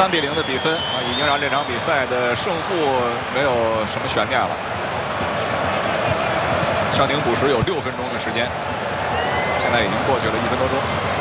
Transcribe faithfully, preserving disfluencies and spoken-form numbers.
三比零的比分啊，已经让这场比赛的胜负没有什么悬念了。上庭补时有六分钟的时间，现在已经过去了一分多钟。